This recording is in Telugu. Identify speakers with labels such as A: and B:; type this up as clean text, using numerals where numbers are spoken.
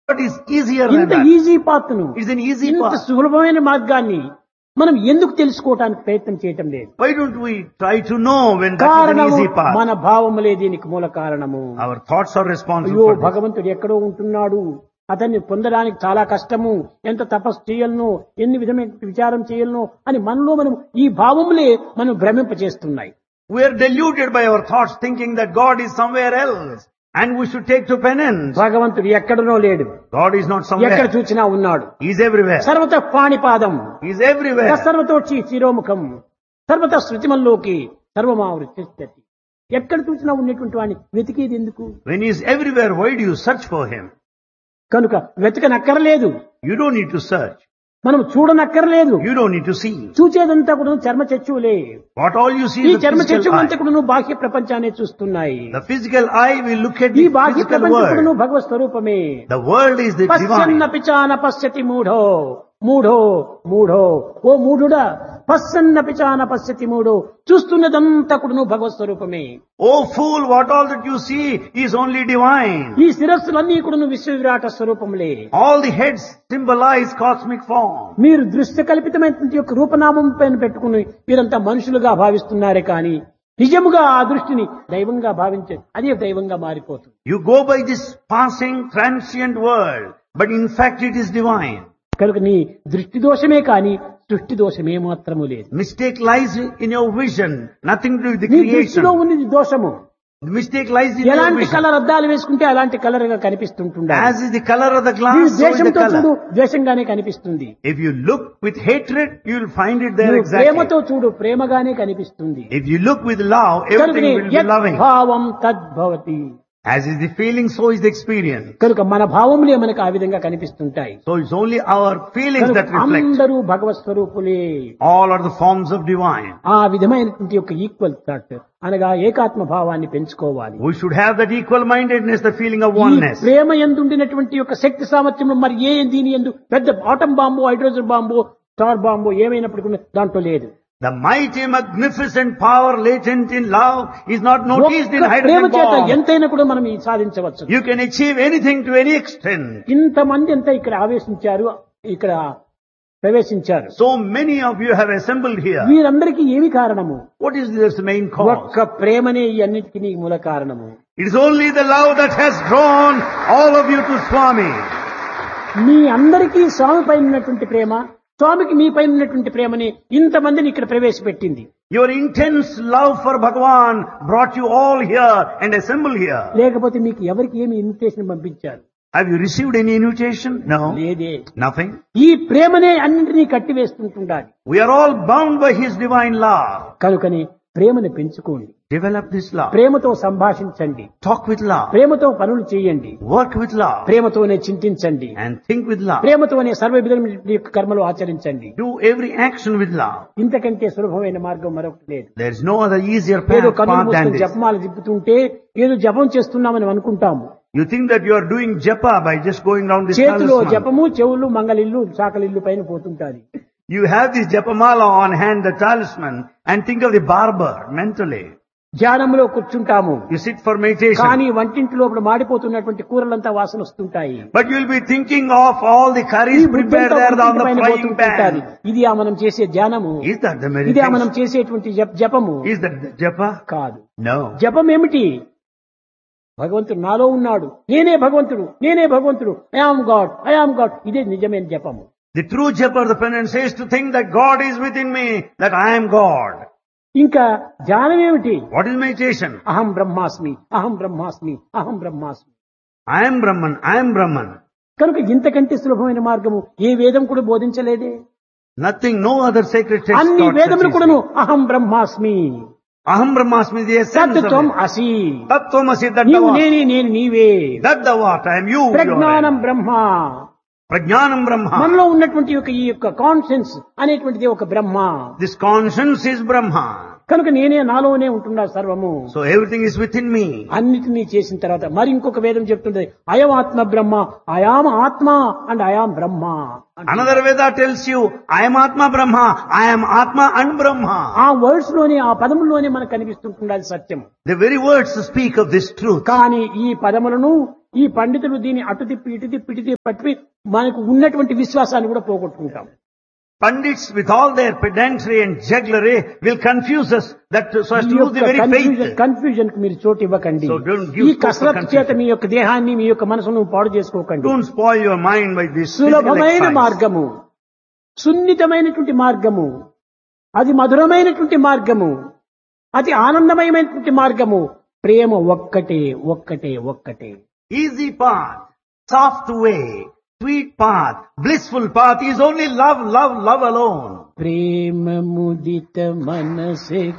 A: What is easier than
B: ఇంత
A: that?
B: ఈజీ పాత్ ను,
A: It's an easy
B: ఇంత
A: path.
B: సులభమైన మార్గాన్ని మనం ఎందుకు తెలుసుకోవడానికి ప్రయత్నం చేయటం లేదు?
A: Why don't we try to know when that is an
B: కారణము
A: easy path?
B: మన భావములే దీనికి మూల కారణము.
A: Our thoughts are responsible
B: అయ్యో
A: for this.
B: భగవంతుడు ఎక్కడో ఉంటున్నాడు, అతన్ని పొందడానికి చాలా కష్టము, ఎంత తపస్సు చేయలను, ఎన్ని విధమైన విచారం చేయలను అని మనలో మనం ఈ భావములే మనం భ్రమింపచేస్తున్నాయి.
A: We are deluded by our thoughts thinking that God is somewhere else and we should take to penance.
B: భగవంతుడు ఎక్కడనో లేడు,
A: God is not
B: ఎక్కడ
A: somewhere.
B: చూచినా ఉన్నాడు.
A: He is everywhere.
B: సర్వత పాణిపాదం,
A: He is everywhere.
B: సర్వతోక్షి శిరోముఖం, సర్వత శృతిమల్లోకి సర్వమావృత్తి. ఎక్కడ చూసినా ఉన్నటువంటి వాడిని వెతికేది ఎందుకు?
A: When He is everywhere, why do you search for Him?
B: కనుక వెతకనక్కర్లేదు,
A: You don't need to search.
B: మనం చూడనక్కర్లేదు.
A: You don't need to see.
B: చూచేదంతా కూడా చర్మ చచ్చువులే.
A: What all you see
B: ఈ
A: is the
B: చర్మ
A: physical
B: చచ్చువులంతా
A: eye.
B: కూడా బాహ్య ప్రపంచాన్ని చూస్తున్నాయి.
A: The physical eye will look at
B: ఈ
A: the
B: బాహ్య
A: physical
B: ప్రపంచం కూడా
A: world.
B: భగవత్ స్వరూపమే.
A: The world is the
B: పశ్యన్న
A: divine.
B: పిచాన పశ్యతి మూఢో మూఢో మూఢో. ఓ మూఢుడా, పశ్యన్న పిచాన పశ్యతి మూఢో, చూస్తున్నదంతా కూడా భగవత్ స్వరూపమే.
A: Oh fool, what all that you see is only divine.
B: ఈ శిరస్సులన్నీ కూడా విశ్వ విరాట స్వరూపములే.
A: All the heads symbolize cosmic form.
B: మీరు దృశ్య కల్పితమైనటువంటి యొక్క రూపనామం పైన పెట్టుకుని మీరంతా మనుషులుగా భావిస్తున్నారే కానీ నిజముగా ఆ దృష్టిని దైవంగా భావించే అదే దైవంగా మారిపోతుంది.
A: You go by this passing transient world, but in fact it is divine.
B: కనుక నీ దృష్టి దోషమే కానీ సృష్టి దోషమే మాత్రము లేదు.
A: Mistake lies in your vision, nothing to do with the
B: నీ
A: creation.
B: దృష్టిలో ఉన్నది దోషము.
A: The mistake lies in your
B: ఎలాంటి
A: vision.
B: కలర్ అద్దాలు వేసుకుంటే అలాంటి కలర్ గా కనిపిస్తుంటుండాలి.
A: As is the color of the
B: నీ
A: glass, so is the
B: ద్వేషంతో చూడు,
A: color.
B: ద్వేషంగానే కనిపిస్తుంది.
A: If you look with hatred, you will find it there
B: నువ్వు
A: exactly.
B: ప్రేమతో చూడు, ప్రేమగానే కనిపిస్తుంది.
A: If you look with love, everything will be loving.
B: భావం తద్భవతి.
A: As is the feeling, so is the experience.
B: కనుక మన భావములే మనకు ఆ విధంగా కనిపిస్తుంటాయి.
A: So it's only our feelings that
B: కనుక
A: reflect.
B: అందరూ భగవత్ స్వరూపులే.
A: All are the forms of divine.
B: ఆ విధమైనటువంటి యొక్క ఈక్వల్ థాట్ అనగా ఏకాత్మ భావాన్ని పెంచుకోవాలి.
A: We should have that equal mindedness, the feeling of
B: ఈ
A: oneness.
B: ప్రేమ ఎందుండినటువంటి యొక్క శక్తి సామర్థ్యం మరి దీని ఎందు పెద్ద atom bomb, hydrogen bomb, star bomb ఏమైనప్పటికీ దాంట్లో లేదు.
A: The mighty, magnificent power latent in love is not noticed in
B: ఒక్క ప్రేమ
A: hydrogen
B: చేత
A: bomb.
B: ఎంతైనా కూడా మనం సాధించవచ్చు.
A: You can achieve anything to any extent.
B: ఇంతమంది ఎంత ఇక్కడ ఆవేశించారు, ఇక్కడ ప్రవేశించారు.
A: So many of you have assembled here.
B: వీరందరికీ ఏమి కారణము?
A: What is this main cause?
B: ఒక్క ప్రేమనే ఈ అన్నిటికీ మూల కారణము.
A: It is only the love that has drawn all of you to Swami.
B: మీ అందరికీ స్వామి పైన ఉన్నటువంటి ప్రేమ, స్వామికి మీ పైన ఉన్నటువంటి ప్రేమని ఇంతమందిని ఇక్కడ ప్రవేశపెట్టింది.
A: Your intense love for Bhagavan brought you all here and assembled here.
B: లేకపోతే మీకు ఎవరికి ఏమి ఇన్విటేషన్ పంపించారు?
A: Have you received any invitation? No.
B: లేదే.
A: Nothing.
B: ఈ ప్రేమనే అన్నింటినీ కట్టివేస్తుంటుండాలి.
A: We are all bound by His divine love.
B: కనుకని ప్రేమను పెంచుకోండి,
A: Develop this love.
B: ప్రేమతో సంభాషించండి,
A: Talk with love.
B: ప్రేమతో పనులు చేయండి,
A: Work with love.
B: ప్రేమతోనే చింతించండి,
A: And think with love.
B: ప్రేమతోనే సర్వ విధమైన యొక్క కర్మలు ఆచరించండి.
A: Do every action with love.
B: ఇంతకంటే సులభమైన మార్గం మరొకటి లేదు.
A: There is no other easier
B: ఏదో
A: path
B: కన్నులు
A: than
B: మూసుకొని
A: this.
B: జపమాలు తిప్పుతుంటే ఏదో జపం చేస్తున్నామని అనుకుంటాము.
A: You think that you are doing japa by just going round this
B: చేతిలో
A: talisman.
B: జపము, చెవులు మంగళిల్లు చాకలిల్లు పైన పోతుంటాది.
A: You have this japamala on hand, the talisman, and think of the barber mentally.
B: ధ్యానంలో కూర్చుంటాము,
A: You sit for meditation.
B: కానీ వంటింటి లోపల మాడిపోతున్నటువంటి కూరలంతా వాసన వస్తుంటాయి.
A: But you will be thinking of all the
B: ఈ
A: curries
B: బుద్ధంతా
A: prepared there on
B: వంటింటి
A: the
B: పైన
A: frying
B: పోతుంటాది.
A: pan.
B: ఇది మనం చేసే ధ్యానము,
A: Is that the
B: ఇదే మనం
A: meditation?
B: చేసేటువంటి జపము
A: Is that the japa?
B: కాదు.
A: No.
B: జపం ఏమిటి? భగవంతుడు నాలో ఉన్నాడు, నేనే భగవంతుడు, నేనే భగవంతుడు, I am God, I am God. ఇదే నిజమైన జపము.
A: The true japa, the penance, is to think that God is within me, that I am God.
B: ఇంకా ధ్యానం ఏమిటి?
A: What is meditation?
B: అహం బ్రహ్మాస్మి, అహం బ్రహ్మాస్మి, అహం బ్రహ్మాస్మి.
A: I am Brahman, I am Brahman.
B: కనుక ఇంతకంటే సులభమైన మార్గము ఏ వేదం కూడా బోధించలేదే.
A: Nothing, no other sacred text
B: అన్ని
A: taught
B: వేదములు
A: such
B: కూడాను
A: things.
B: అహం బ్రహ్మాస్మి,
A: Aham Brahmasmi, the essence of
B: తత్వం
A: it.
B: అసి,
A: Tattvamasi, that
B: నీవు
A: thou art.
B: నేనే నేను నీవే,
A: That thou art, I am you. you are
B: ప్రజ్ఞానం
A: I.
B: బ్రహ్మ.
A: Prajnanam Brahma.
B: మనలో ఉన్నటువంటి ఈ యొక్క కాన్షియన్స్ అనేటువంటిది ఒక బ్రహ్మ.
A: This conscience is Brahma.
B: కనుక నేనే నాలోనే ఉంటున్నా సర్వము.
A: So everything is within me.
B: అన్నిటినీ చేసిన తర్వాత మరి ఇంకొక వేదం చెప్తుంది, అయం ఆత్మ బ్రహ్మ, అయాం ఆత్మ and I am Brahma.
A: Another Veda tells you, I am Atma Brahma, I am Atma and Brahma.
B: ఆ వర్డ్స్ లోనే, ఆ పదముల్లోనే మనకు కనిపిస్తుంటుంది అది సత్యం.
A: The very words speak of this truth.
B: కానీ ఈ పదములను ఈ పండితులు దీన్ని అటు తిప్పి ఇటు తిప్పి ఇటు తిప్పి పట్టి మనకు ఉన్నటువంటి విశ్వాసాన్ని కూడా పోగొట్టుకుంటాం.
A: Pandits with all their pedantry and jugglery will confuse us that so as to lose the very faith.
B: Confusion కు మీరు చోటు ఇవ్వకండి.
A: So don't give
B: ఈ
A: scope for
B: కసరత్తు చేత
A: confusion.
B: మీ యొక్క దేహాన్ని మీ యొక్క మనసును పాడు చేసుకోకండి.
A: Don't spoil your mind by this physical
B: సులభమైన
A: exercise.
B: మార్గము, సున్నితమైనటువంటి మార్గము, అది మధురమైనటువంటి మార్గము, అతి ఆనందమయమైనటువంటి మార్గము ప్రేమ ఒక్కటే ఒక్కటే ఒక్కటే.
A: Easy path, soft way, sweet path, blissful path is only love, love, love alone.
B: ప్రేమ ముదిత మనసే